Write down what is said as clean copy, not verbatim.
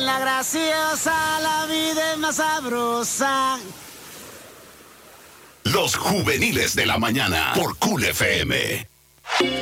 la graciosa, la vida es más sabrosa. Los juveniles de la mañana por Cool FM.